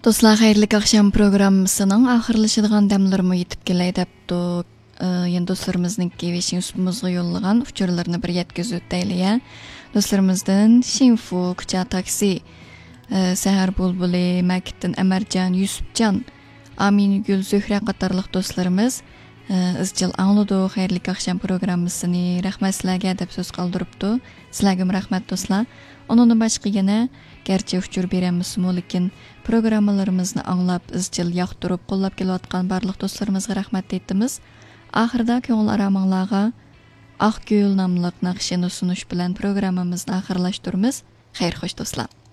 Dostlar, xayrli akşam programmasının ahırlaşıdığan demlerimi yetip geley depdi. Yen dostlarımızın kevişin üstümüzü yollagan uçurlarını bir yetkizü deyliye. Dostlarımızdan Şinfu, Kıça Taksi, Seher Bulbuli, Mekittin Emercan, Yusupcan, Amin Gül, Zühre qatarlıq dostlarımız izcil anladı xayrli akşam programmasını rahmet sizlerge dep söz kaldırıptı. Sizlergim rahmet dostlar. Onun başqa yana gerçi uçur beremizmi, lekin programmalarımızı anlap izcil yaqtırıp qo'llab kelayotgan barliq dostlarımızga rahmet etdimiz. Ahirda ko'ngil aramanglarga Aqgul nomli naqshini sunish bilan programmamizni oxirlashtiramiz. Xayr xo'sh do'stlar.